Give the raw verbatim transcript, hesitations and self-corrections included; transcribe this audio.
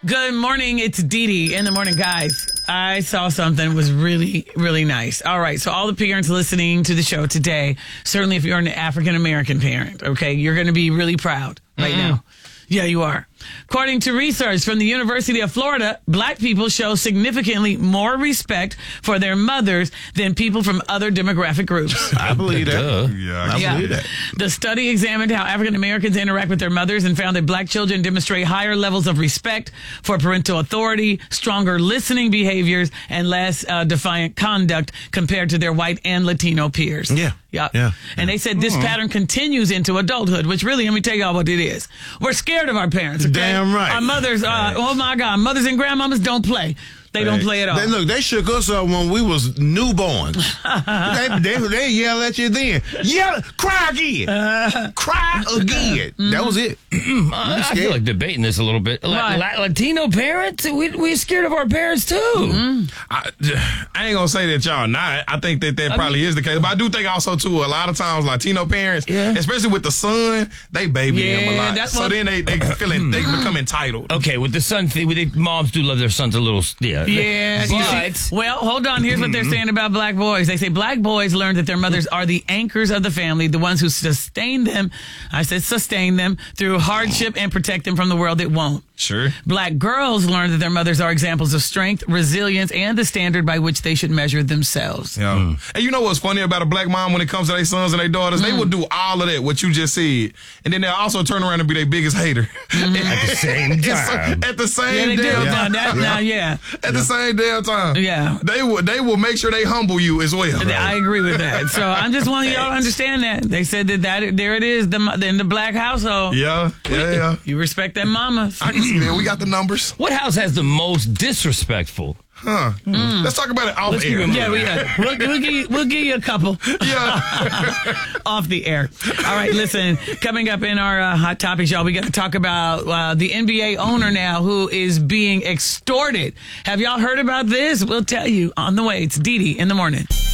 Good morning. It's Dee Dee in the morning, guys. I saw something was really, really nice. All right. So all the parents listening to the show today, certainly if you're an African-American parent, okay, you're going to be really proud right mm-hmm. now. Yeah, you are. According to research from the University of Florida, black people show significantly more respect for their mothers than people from other demographic groups. I believe that. Duh. Yeah, I yeah. believe that. The study examined how African Americans interact with their mothers and found that black children demonstrate higher levels of respect for parental authority, stronger listening behaviors, and less uh, defiant conduct compared to their white and Latino peers. Yeah. Yep. Yeah. And they said this mm-hmm. pattern continues into adulthood, which really, let me tell y'all what it is. We're scared of our parents. Okay? Damn right. Our mothers, uh, oh my God, mothers and grandmamas don't play. They don't play at all. They, look, they shook us up when we was newborns. they, they, they yell at you then. Yell, cry again. Uh, cry again. Mm-hmm. That was it. I, I feel like debating this a little bit. La- La- Latino parents, we we scared of our parents too. Mm-hmm. I, I ain't gonna say that y'all not. I think that that I probably mean, is the case, but I do think also too a lot of times Latino parents, yeah. especially with the son, they baby yeah, them a lot. That's so what, then they they feeling they become entitled. Okay, with the son thing, with the moms do love their sons a little. Yeah. Yeah, but, see, well, hold on. Here's what they're saying about black boys. They say black boys learn that their mothers are the anchors of the family, the ones who sustain them. I said sustain them through hardship and protect them from the world that won't. Sure. Black girls learn that their mothers are examples of strength, resilience, and the standard by which they should measure themselves. Yeah. Mm. And you know what's funny about a black mom when it comes to their sons and their daughters? Mm. They will do all of that, what you just said. And then they'll also turn around and be their biggest hater. Mm-hmm. At the same time. At the same yeah, they damn do. time. Now, that, now, yeah. At yeah. the same damn time. Yeah. They will, they will make sure they humble you as well. Right. I agree with that. So I'm just wanting y'all to understand that. They said that, that there it is, the, in the black household. Yeah, yeah, yeah. You respect that mama. I can see that. We got the numbers. What house has the most disrespectful? Huh. Mm. Let's talk about it off Let's air. Yeah, we, uh, we'll, we'll, give you, we'll give you a couple. Yeah. Off the air. All right, listen, coming up in our uh, hot topics, y'all, we got to talk about uh, the N B A owner now who is being extorted. Have y'all heard about this? We'll tell you on the way. It's Dee Dee in the morning.